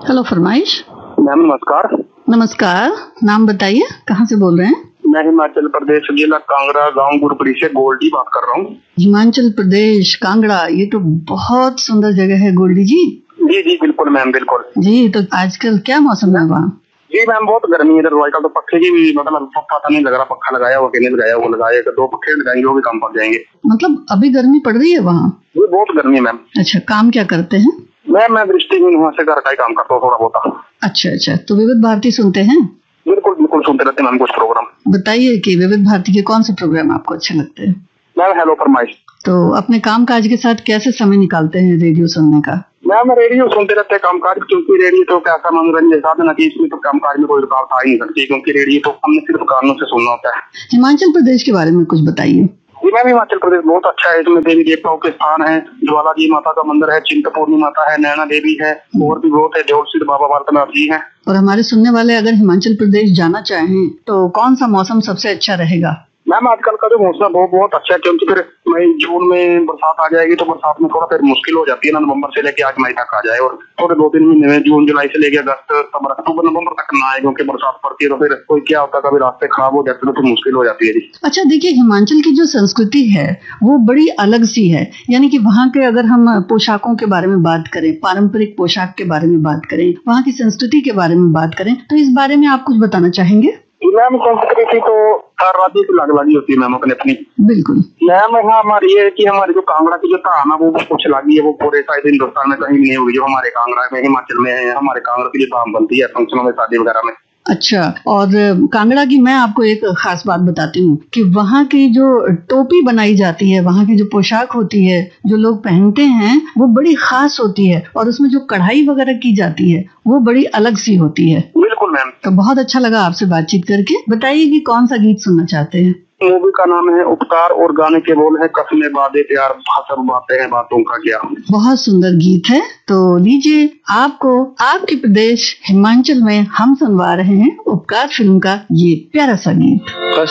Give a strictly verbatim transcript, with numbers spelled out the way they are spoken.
Hello फरमाइश। Ma'am नमस्कार। नमस्कार, नाम बताइए, कहाँ से बोल रहे हैं? मैं हिमाचल प्रदेश जिला कांगड़ा गांव गुरपुरी से गोल्डी बात कर रहा हूँ। हिमाचल प्रदेश कांगड़ा, ये तो बहुत सुंदर जगह है गोल्डी जी। जी जी बिल्कुल मैम बिल्कुल। जी, तो आजकल क्या मौसम है वहाँ? जी मैम बहुत गर्मी है इधर। आजकल तो पक्खे की भी मतलब पता नहीं लग रहा, पक्का लगाया हुआ कि नहीं लगाया, वो लगाए दो पक्खे लगाएंगे वो भी कम पड़ जाएंगे। मतलब अभी गर्मी पड़ रही है वहाँ? जी बहुत गर्मी है मैम। अच्छा, काम क्या करते हैं? मैम मैं दृष्टिहीन वहाँ से घर का ही काम करता हूँ थोड़ा बहुत। अच्छा अच्छा, तो विविध भारती सुनते हैं? बिल्कुल बिल्कुल सुनते रहते हैं मैम कुछ प्रोग्राम। बताइए कि विविध भारती के कौन से प्रोग्राम आपको अच्छे लगते हैं? मैम हेलो फरमाइश। तो अपने काम काज के साथ कैसे समय निकालते हैं रेडियो सुनने का? मैम रेडियो सुनते रहते हैं कामकाज, क्योंकि रेडियो तो कैसा मनोरंजन साधन है कि इसमें तो कामकाज में कोई रुकावट आ ही नहीं सकती, क्योंकि रेडियो तो हमने सिर्फ कानों से सुनना होता है। हिमाचल प्रदेश के बारे में कुछ बताइए। जी मैम हिमाचल प्रदेश बहुत अच्छा है। इसमें देवी देवताओं के स्थान है, ज्वाला जी माता का मंदिर है, चिंतपूर्णी माता है, नैना देवी है, और भी बहुत है, देवल सिद्ध बाबा बालकनाथ जी है। और हमारे सुनने वाले अगर हिमाचल प्रदेश जाना चाहें तो कौन सा मौसम सबसे अच्छा रहेगा? मैम आजकल का जो मौसम है बहुत बहुत अच्छा है, क्योंकि फिर मई जून में बरसात आ जाएगी तो बरसात में थोड़ा फिर मुश्किल हो जाती है ना, नवंबर से लेके आज मई तक आ जाए, और थोड़े दो तीन महीने में जून जुलाई से लेके अगस्त सितंबर अक्टूबर नवंबर तक ना आए, क्योंकि बरसात पड़ती है तो फिर कोई क्या होता है, कभी रास्ते खराब हो जाते हैं तो फिर मुश्किल हो जाती है जी। अच्छा देखिए, हिमाचल की जो संस्कृति है वो बड़ी अलग सी है, यानी कि वहाँ के अगर हम पोशाकों के बारे में बात करें, पारंपरिक पोशाक के बारे में बात करें, वहाँ की संस्कृति के बारे में बात करें, तो इस बारे में आप कुछ बताना चाहेंगे? मैम संस्कृति तो हर राज्य की अलग अलग ही होती है मैम, अपनी अपनी। बिल्कुल मैम यहाँ हमारी ये है कि हमारी जो कांगड़ा की जो धाम है वो कुछ अलग ही है, वो पूरे शायद हिंदुस्तान में कहीं नहीं होगी जो हमारे कांगड़ा में हिमाचल में है। हमारे कांगड़ा की जो धाम बनती है फंक्शनों में, शादी वगैरह में। अच्छा, और कांगड़ा की मैं आपको एक खास बात बताती हूँ कि वहाँ की जो टोपी बनाई जाती है, वहाँ की जो पोशाक होती है, जो लोग पहनते हैं, वो बड़ी खास होती है, और उसमें जो कढ़ाई वगैरह की जाती है वो बड़ी अलग सी होती है। बिल्कुल मैम। तो बहुत अच्छा लगा आपसे बातचीत करके। बताइए कि कौन सा गीत सुनना चाहते हैं? मूवी का नाम है उपकार और गाने के बोल है कसमें वादे प्यार सब बातें हैं बातों का क्या। बहुत सुंदर गीत है, तो लीजिए आपको आपके प्रदेश हिमाचल में हम सुनवा रहे हैं उपकार फिल्म का ये प्यारा सा गीत।